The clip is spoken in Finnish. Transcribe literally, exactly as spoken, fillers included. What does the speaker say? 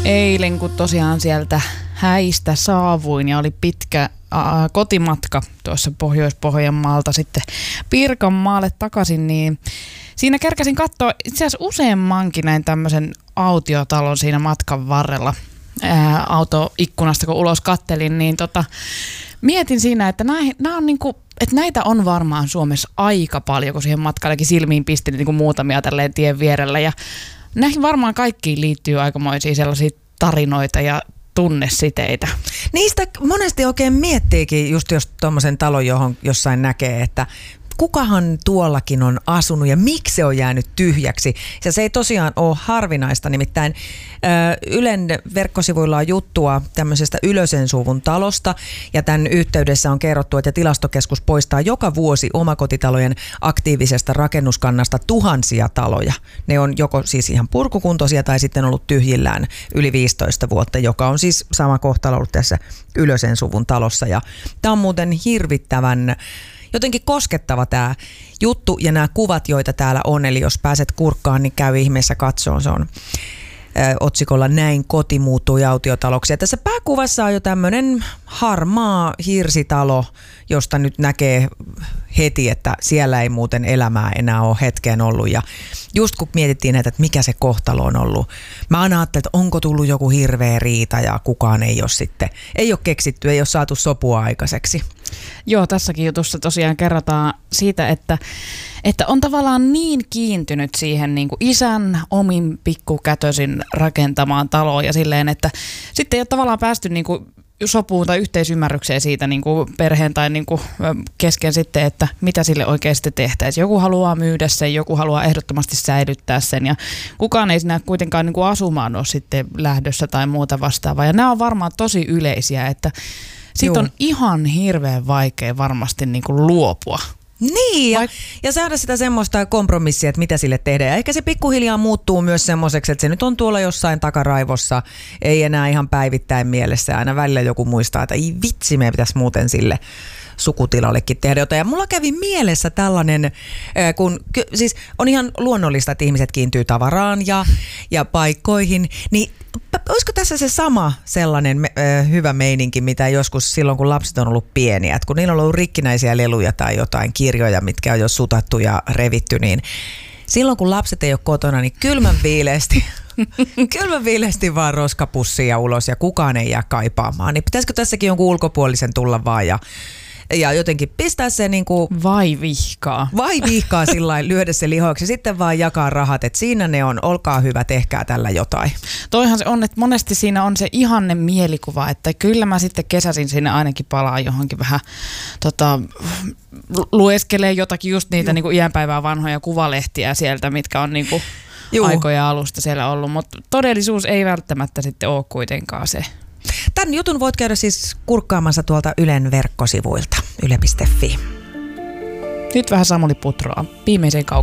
Eilen, kun tosiaan sieltä häistä saavuin ja oli pitkä ää, kotimatka tuossa Pohjois-Pohjanmaalta sitten Pirkanmaalle takaisin, niin siinä kerkäsin katsoa itse asiassa useammankin näin tämmöisen autiotalon siinä matkan varrella ää, autoikkunasta, kun ulos kattelin, niin tota, mietin siinä, että, näin, nää on niinku, että näitä on varmaan Suomessa aika paljon, kun siihen matkallekin silmiin pistin niin kuin muutamia tälleen tien vierellä. Ja näihin varmaan kaikkiin liittyy aikamoisia sellaisia tarinoita ja tunnesiteitä. Niistä monesti oikein miettiikin, just jos tuommoisen talon johon jossain näkee, että kukahan tuollakin on asunut ja miksi se on jäänyt tyhjäksi. Ja se ei tosiaan ole harvinaista, nimittäin ö, Ylen verkkosivuilla on juttua tämmöisestä Ylösen suvun talosta, ja tämän yhteydessä on kerrottu, että Tilastokeskus poistaa joka vuosi omakotitalojen aktiivisesta rakennuskannasta tuhansia taloja. Ne on joko siis ihan purkukuntoisia tai sitten ollut tyhjillään yli viisitoista vuotta, joka on siis sama kohtalo ollut tässä Ylösen suvun talossa. Ja tämä on muuten hirvittävän jotenkin koskettava tämä juttu ja nämä kuvat, joita täällä on. Eli jos pääset kurkkaan, niin käy ihmeessä katsoon. Se on ö, otsikolla Näin koti muuttui autiotaloksi. Ja tässä pääkuvassa on jo tämmöinen harmaa hirsitalo, josta nyt näkee heti, että siellä ei muuten elämää enää ole hetkeen ollut. Ja just kun mietittiin näitä, että mikä se kohtalo on ollut, mä aina ajattelin, että onko tullut joku hirveä riita ja kukaan ei ole sitten, ei ole keksitty, ei ole saatu sopua aikaiseksi. Joo, tässäkin jutussa tosiaan kerrotaan siitä, että, että on tavallaan niin kiintynyt siihen niin kuin isän omin pikkukätösin rakentamaan taloon ja silleen, että sitten ei ole tavallaan päästy niin kuin sopuun tai yhteisymmärrykseen siitä niin kuin perheen tai niin kuin kesken sitten, että mitä sille oikeasti tehtäisiin. Joku haluaa myydä sen, joku haluaa ehdottomasti säilyttää sen ja kukaan ei siinä kuitenkaan niin kuin asumaan ole sitten lähdössä tai muuta vastaavaa. Ja nämä on varmaan tosi yleisiä, että sitten on ihan hirveän vaikea varmasti niin kuin luopua. Niin, ja, ja saada sitä semmoista kompromissia, että mitä sille tehdään. Ja ehkä se pikkuhiljaa muuttuu myös semmoiseksi, että se nyt on tuolla jossain takaraivossa, ei enää ihan päivittäin mielessä. Aina välillä joku muistaa, että ei vitsi, meidän pitäisi muuten sille sukutilallekin tehdä jotain. Ja mulla kävi mielessä tällainen, kun siis on ihan luonnollista, että ihmiset kiintyy tavaraan ja, ja paikkoihin, niin olisiko tässä se sama sellainen äh, hyvä meininki, mitä joskus silloin, kun lapset on ollut pieniä, että kun niillä on ollut rikkinäisiä leluja tai jotain kirjoja, mitkä on jo sutattu ja revitty, niin silloin, kun lapset ei ole kotona, niin kylmän viileästi, kylmän viileästi vaan roskapussia ulos ja kukaan ei jää kaipaamaan. Niin pitäisikö tässäkin jonkun ulkopuolisen tulla vaan ja Ja jotenkin pistää se niinku vai vihkaa. Vai vihkaa sillain, lyödä se lihoiksi ja sitten vaan jakaa rahat, että siinä ne on, olkaa hyvä, tehkää tällä jotain. Toihan se on, että monesti siinä on se ihanne mielikuva, että kyllä mä sitten kesäsin sinne ainakin palaa johonkin vähän tota, lueskelee jotakin just niitä niinku iänpäivää vanhoja kuvalehtiä sieltä, mitkä on niinku aikoja alusta siellä ollut, mutta todellisuus ei välttämättä sitten ole kuitenkaan se. Tämän jutun voit käydä siis kurkkaamassa tuolta Ylen verkkosivuilta, yle piste fi. Nyt vähän Samuli Putroa, viimeiseen kaukaan.